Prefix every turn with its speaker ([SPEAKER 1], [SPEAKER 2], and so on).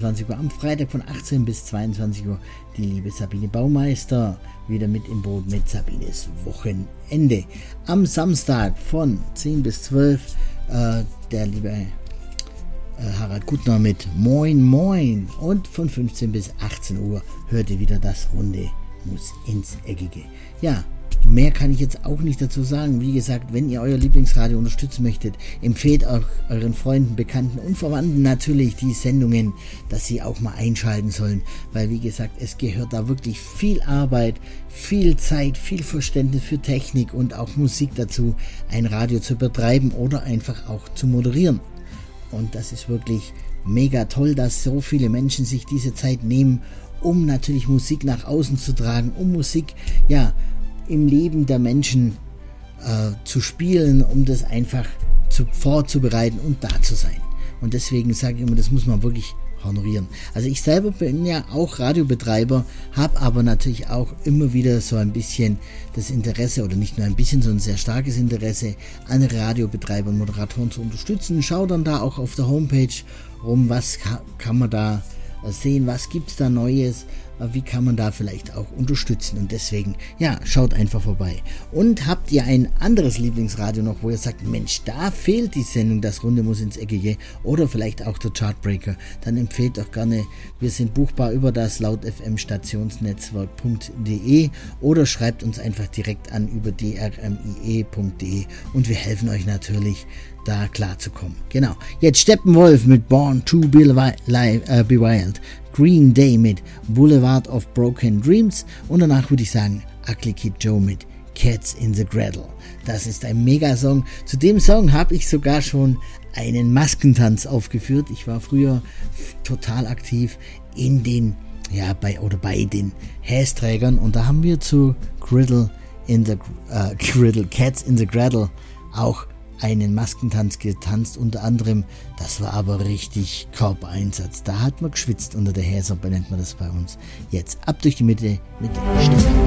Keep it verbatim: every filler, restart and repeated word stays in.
[SPEAKER 1] einundzwanzig Uhr, am Freitag von achtzehn bis zweiundzwanzig Uhr die liebe Sabine Baumeister wieder mit im Boot mit Sabines Wochenende. Am Samstag von zehn bis zwölf äh, der liebe äh, Harald Gutner mit Moin Moin, und von fünfzehn bis achtzehn Uhr hört ihr wieder das Runde Muss ins Eckige. Ja, mehr kann ich jetzt auch nicht dazu sagen. Wie gesagt, wenn ihr euer Lieblingsradio unterstützen möchtet, empfehlt auch euren Freunden, Bekannten und Verwandten natürlich die Sendungen, dass sie auch mal einschalten sollen. Weil, wie gesagt, es gehört da wirklich viel Arbeit, viel Zeit, viel Verständnis für Technik und auch Musik dazu, ein Radio zu betreiben oder einfach auch zu moderieren. Und das ist wirklich mega toll, dass so viele Menschen sich diese Zeit nehmen, um natürlich Musik nach außen zu tragen, um Musik, ja, im Leben der Menschen äh, zu spielen, um das einfach zu, vorzubereiten und da zu sein. Und deswegen sage ich immer, das muss man wirklich honorieren. Also ich selber bin ja auch Radiobetreiber, habe aber natürlich auch immer wieder so ein bisschen das Interesse, oder nicht nur ein bisschen, sondern ein sehr starkes Interesse, andere Radiobetreiber und Moderatoren zu unterstützen. Schau dann da auch auf der Homepage rum, was ka- kann man da sehen, was gibt's da Neues, wie kann man da vielleicht auch unterstützen, und deswegen, ja, schaut einfach vorbei. Und habt ihr ein anderes Lieblingsradio noch, wo ihr sagt, Mensch, da fehlt die Sendung, das Runde muss ins Eckige, oder vielleicht auch der Chartbreaker, dann empfehlt doch gerne, wir sind buchbar über das laut F M Stationsnetzwerk punkt de oder schreibt uns einfach direkt an über d r m i e punkt de und wir helfen euch natürlich, da klarzukommen. Genau. Jetzt Steppenwolf mit Born to Be, li- uh, Be Wild, Green Day mit Boulevard of Broken Dreams und danach würde ich sagen Ugly Kid Joe mit Cats in the Cradle. Das ist ein Megasong. Zu dem Song habe ich sogar schon einen Maskentanz aufgeführt. Ich war früher f- total aktiv in den, ja, bei oder bei den Hästrägern, und da haben wir zu Griddle in the uh, Griddle, Cats in the Cradle auch einen Maskentanz getanzt, unter anderem. Das war aber richtig Körpereinsatz. Da hat man geschwitzt unter der Häserbe, nennt man das bei uns. Jetzt ab durch die Mitte mit Stefan.